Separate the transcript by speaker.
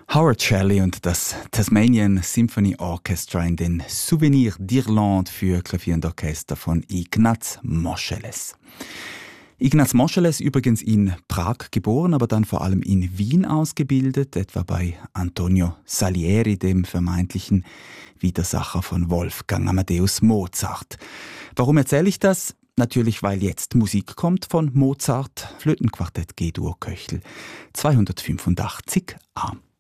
Speaker 1: Howard Shelley und das Tasmanian Symphony Orchestra in den Souvenir d'Irlande für Klavier und Orchester von Ignaz Moscheles. Ignaz Moscheles übrigens in Prag geboren, aber dann vor allem in Wien ausgebildet, etwa bei Antonio Salieri, dem vermeintlichen Widersacher von Wolfgang Amadeus Mozart. Warum erzähle ich das? Natürlich, weil jetzt Musik kommt von Mozart, Flötenquartett G-Dur Köchel 285a.